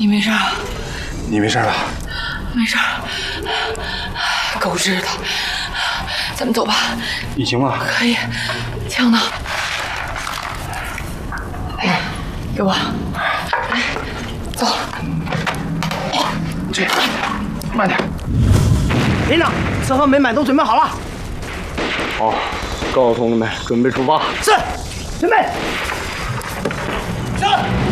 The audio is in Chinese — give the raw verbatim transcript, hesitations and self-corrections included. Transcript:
你没事啊？ 你没事吧？ 没事。狗日的，咱们走吧。 你行吗？ 可以。枪呢？哎，给我。哎，走。 这，慢点。 连长，车和煤买都准备好了。 好，告诉同志们，准备出发。 是，准备。上。